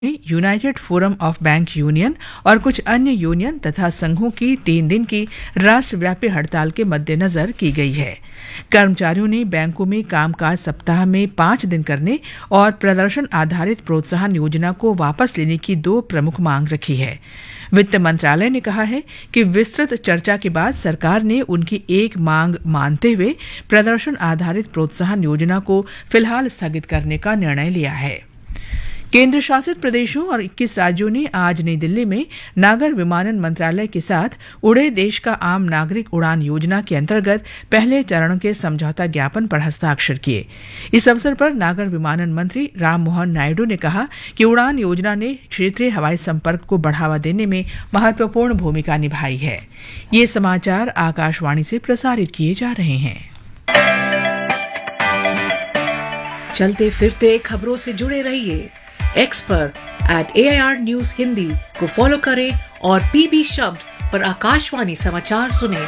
United forum of bank union और कुछ अन्य यूनियन तथा संघों की 3 दिन की राष्ट्रव्यापी हड़ताल के मद्देनजर की गई है। कर्मचारियों ने बैंकों में कामकाज सप्ताह में 5 दिन करने और प्रदर्शन आधारित प्रोत्साहन योजना को वापस लेने की 2 प्रमुख मांग रखी है। वित्त मंत्रालय ने कहा है कि विस्तृत चर्चा के बाद सरकार ने उनकी एक मांग मानते हुए प्रदर्शन आधारित प्रोत्साहन योजना को फिलहाल स्थगित करने का निर्णय लिया है। केंद्र शासित प्रदेशों और 21 राज्यों ने आज नई दिल्ली में नागर विमानन मंत्रालय के साथ उड़े देश का आम नागरिक उड़ान योजना के अंतर्गत पहले चरण के समझौता ज्ञापन पर हस्ताक्षर किए। इस अवसर पर नागर विमानन मंत्री राम मोहन नायडू ने कहा कि उड़ान योजना ने क्षेत्रीय हवाई संपर्क को बढ़ावा देने में महत्वपूर्ण भूमिका निभाई है। ये समाचार आकाशवाणी से प्रसारित किए जा रहे हैं। चलते फिरते खबरों से जुड़े रहिए। एक्स पर @AIR News हिंदी को फॉलो करें और PB शब्द पर आकाशवाणी समाचार सुनें।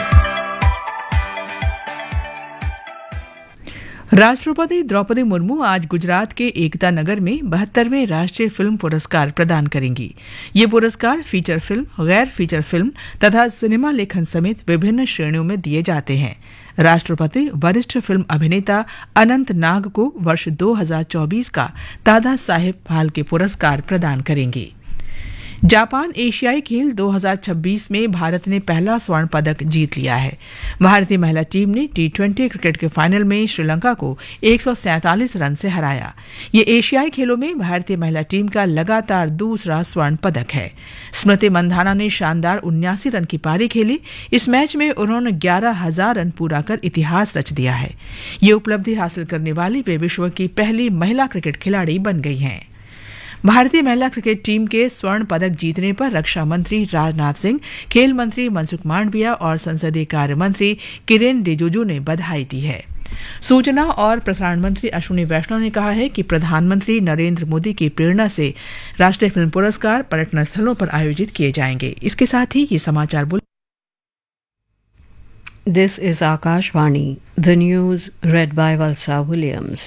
राष्ट्रपति द्रौपदी मुर्मू आज गुजरात के एकता नगर में 72वें राष्ट्रीय फिल्म पुरस्कार प्रदान करेंगी। ये पुरस्कार फीचर फिल्म, गैर फीचर फिल्म तथा सिनेमा लेखन समेत विभिन्न श्रेणियों में दिए जाते हैं। राष्ट्रपति वरिष्ठ फिल्म अभिनेता अनंत नाग को वर्ष 2024 का दादा साहेब फाल्के पुरस्कार प्रदान करेंगे। जापान एशियाई खेल 2026 में भारत ने पहला स्वर्ण पदक जीत लिया है। भारतीय महिला टीम ने T20 क्रिकेट के फाइनल में श्रीलंका को 147 रन से हराया। ये एशियाई खेलों में भारतीय महिला टीम का लगातार दूसरा स्वर्ण पदक है। स्मृति मंधाना ने शानदार 79 रन की पारी खेली। इस मैच में उन्होंने 11,000 रन पूरा कर इतिहास रच दिया है। ये उपलब्धि हासिल करने वाली वे विश्व की पहली महिला क्रिकेट खिलाड़ी बन गई हैं। भारतीय महिला क्रिकेट टीम के स्वर्ण पदक जीतने पर रक्षा मंत्री राजनाथ सिंह, खेल मंत्री मनसुख मांडविया और संसदीय कार्य मंत्री किरेन रिजिजू ने बधाई दी है। सूचना और प्रसारण मंत्री अश्विनी वैष्णव ने कहा है कि प्रधानमंत्री नरेंद्र मोदी की प्रेरणा से राष्ट्रीय फिल्म पुरस्कार पर्यटन स्थलों पर आयोजित किए जाएंगे। इसके साथ ही ये समाचार This is Akashvani, the news read by Valsa Williams.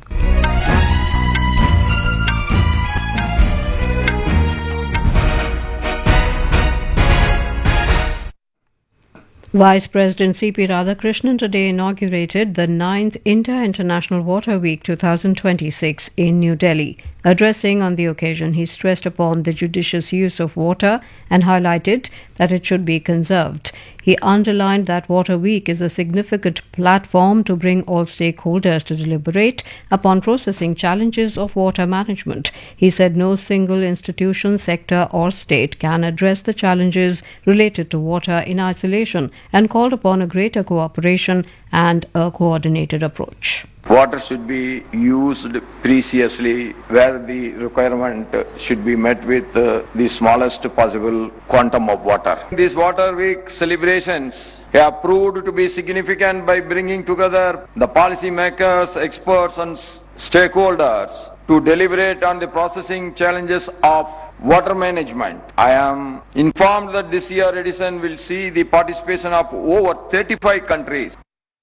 Vice President C.P. Radhakrishnan today inaugurated the 9th Inter-International Water Week 2026 in New Delhi. Addressing on the occasion, he stressed upon the judicious use of water and highlighted that it should be conserved. He underlined that Water Week is a significant platform to bring all stakeholders to deliberate upon processing challenges of water management. He said no single institution, sector or state can address the challenges related to water in isolation and called upon a greater cooperation and a coordinated approach. Water should be used preciously where the requirement should be met with the smallest possible quantum of water. These Water Week celebrations have proved to be significant by bringing together the policy makers, experts and stakeholders to deliberate on the processing challenges of water management. I am informed that this year edition will see the participation of over 35 countries.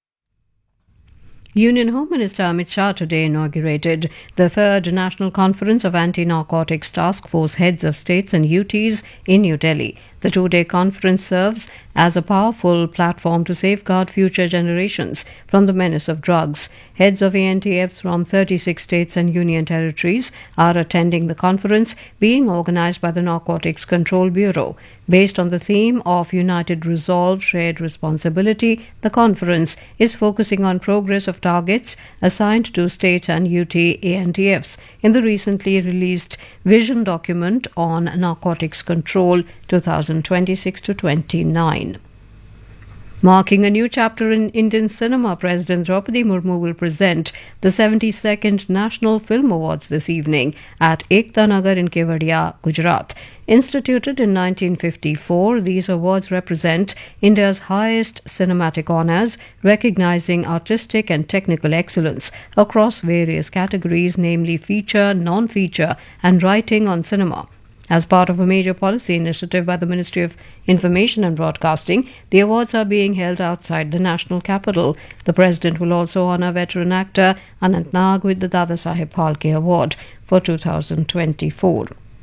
Union Home Minister Amit Shah today inaugurated the 3rd National Conference of Anti-Narcotics Task Force Heads of States and UTs in New Delhi. The 2-day conference serves as a powerful platform to safeguard future generations from the menace of drugs. Heads of ANTFs from 36 states and union territories are attending the conference, being organized by the Narcotics Control Bureau. Based on the theme of United Resolve, Shared Responsibility, the conference is focusing on progress of targets assigned to state and UT ANTFs in the recently released Vision Document on Narcotics Control 2026 to 29. Marking a new chapter in Indian cinema, President Draupadi Murmu will present the 72nd National Film Awards this evening at Ekta Nagar in Kevadia, Gujarat. Instituted in 1954, these awards represent India's highest cinematic honours, recognizing artistic and technical excellence across various categories, namely feature, non-feature and writing on cinema. As part of a major policy initiative by the Ministry of Information and Broadcasting, the awards are being held outside the national capital. The President will also honour veteran actor Anant Nag with the Dada Saheb Phalke Award for 2024.